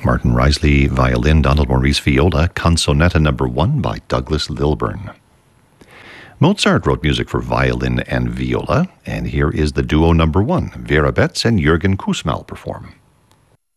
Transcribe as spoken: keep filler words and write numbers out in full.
Martin Risley, violin, Donald Maurice, viola, Canzonetta number one by Douglas Lilburn. Mozart wrote music for violin and viola, and here is the duo number one, Vera Betts and Jürgen Kussmaul perform.